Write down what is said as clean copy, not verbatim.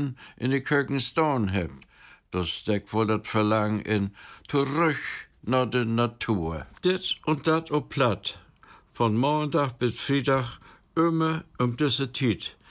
Abend in de Keuken staan heb. Das steckt wohl das Verlangen in zurück nach der Natur. Dit und dat op platt. Von Montag bis Freitag immer diese Zeit.